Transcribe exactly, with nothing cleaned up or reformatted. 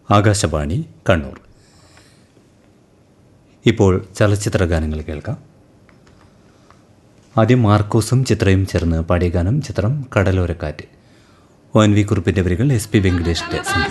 ആകാശവാണി കണ്ണൂർ. ഇപ്പോൾ ചലച്ചിത്ര ഗാനങ്ങൾ കേൾക്കാം. ആദ്യം മാർക്കോസും ചിത്രയും ചേർന്ന് പാടിയ ഗാനം. ചിത്രം കടലോരക്കാറ്റ്. ഒ എൻ വി കുറുപ്പിൻ്റെ വരികൾ, എസ് പി വെങ്കടേഷിൻ്റെ സംഗീതം.